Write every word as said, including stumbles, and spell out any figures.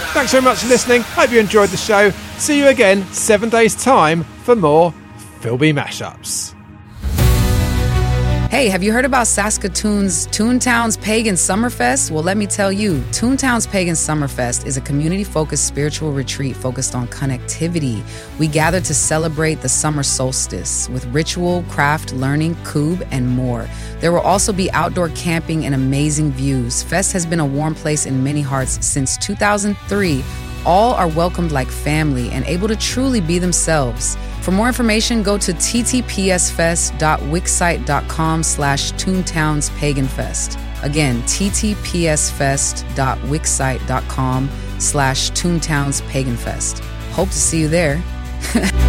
Thanks very much for listening. Hope you enjoyed the show. See you again seven days' time for more Philby Mashups. Hey, have you heard about Saskatoon's Toontown's Pagan Summerfest? Well, let me tell you, Toontown's Pagan Summerfest is a community-focused spiritual retreat focused on connectivity. We gather to celebrate the summer solstice with ritual, craft, learning, coob, and more. There will also be outdoor camping and amazing views. Fest has been a warm place in many hearts since two thousand three. All are welcomed like family and able to truly be themselves. For more information, go to ttpsfest.wixsite.com slash toontownspagans. Again, ttpsfest.wixsite.com slash toontownspagans. Hope to see you there.